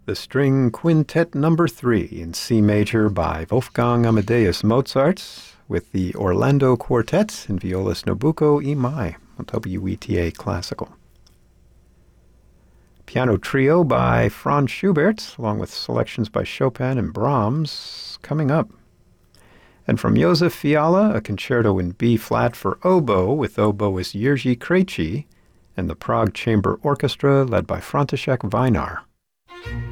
The String Quintet Number 3 in C major by Wolfgang Amadeus Mozart with the Orlando Quartet and violist Nobuko Imai on WETA Classical. Piano Trio by Franz Schubert, along with selections by Chopin and Brahms, coming up. And from Josef Fiala, a concerto in B-flat for oboe with oboist Jiří Krejčí and the Prague Chamber Orchestra led by František Vajnar.